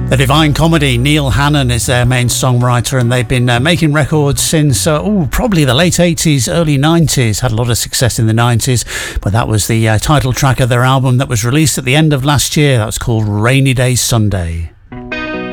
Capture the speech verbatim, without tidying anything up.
The Divine Comedy, Neil Hannon is their main songwriter, and they've been uh, making records since uh, ooh, probably the late eighties, early nineties. Had a lot of success in the nineties, but that was the uh, title track of their album that was released at the end of last year. That was called Rainy Day Sunday.